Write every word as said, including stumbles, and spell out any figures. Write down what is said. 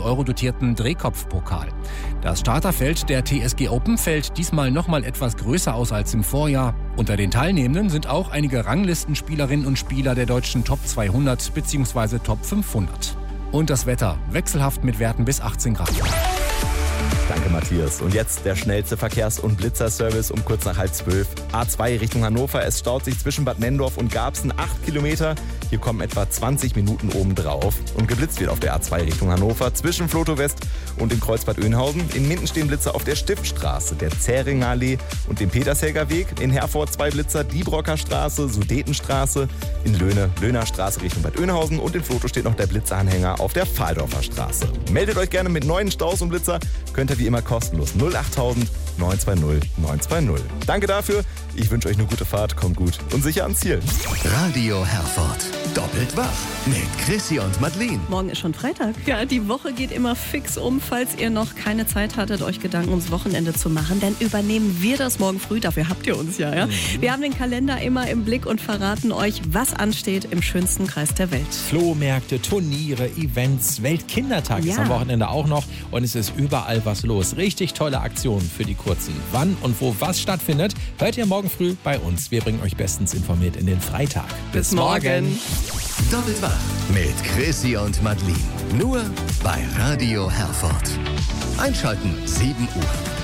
Euro dotierten Drehkopfpokal. Das Starterfeld der T S G Open fällt diesmal nochmal etwas größer aus als im Vorjahr. Unter den Teilnehmenden sind auch einige Ranglistenspielerinnen und Spieler der deutschen Top zweihundert bzw. Top fünfhundert. Und das Wetter, wechselhaft mit Werten bis achtzehn Grad. Danke, Matthias. Und jetzt der schnellste Verkehrs- und Blitzerservice um kurz nach halb zwölf. A zwei Richtung Hannover. Es staut sich zwischen Bad Nenndorf und Garbsen acht Kilometer. Hier kommen etwa zwanzig Minuten obendrauf. Und geblitzt wird auf der A zwei Richtung Hannover zwischen Flotow West und dem Kreuzbad Oeynhausen. In Minden stehen Blitzer auf der Stiftstraße, der Zähringer Allee und dem Petershelger Weg. In Herford zwei Blitzer, Diebrocker Straße, Sudetenstraße. In Löhne, Löhner Straße Richtung Bad Oeynhausen. Und in Flotow steht noch der Blitzeranhänger auf der Fahldorfer Straße. Meldet euch gerne mit neuen Staus und Blitzer. Könnt ihr wie immer kostenlos null achttausend neun zwei null neun zwei null. Danke dafür. Ich wünsche euch eine gute Fahrt. Kommt gut und sicher ans Ziel. Radio Herford. Doppelt wach mit Chrissy und Madeleine. Morgen ist schon Freitag. Ja, die Woche geht immer fix um. Falls ihr noch keine Zeit hattet, euch Gedanken ums Wochenende zu machen, dann übernehmen wir das morgen früh. Dafür habt ihr uns ja. ja? Mhm. Wir haben den Kalender immer im Blick und verraten euch, was ansteht im schönsten Kreis der Welt. Flohmärkte, Turniere, Events, Weltkindertag Ja. ist am Wochenende auch noch. Und es ist überall was los. Richtig tolle Aktionen für die Kurzen. Wann und wo was stattfindet, hört ihr morgen früh bei uns. Wir bringen euch bestens informiert in den Freitag. Bis morgen. Doppelt wach mit Chrissy und Madeleine. Nur bei Radio Herford. Einschalten sieben Uhr.